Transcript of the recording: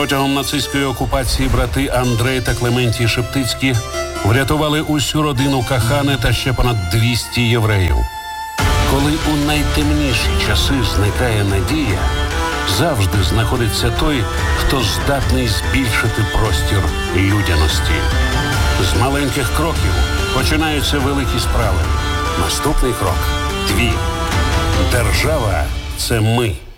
Протягом нацистської окупації брати Андрей та Клементій Шептицькі врятували усю родину Кахани та ще понад 200 євреїв. Коли у найтемніші часи зникає надія, завжди знаходиться той, хто здатний збільшити простір людяності. З маленьких кроків починаються великі справи. Наступний крок – твій. Держава – це ми.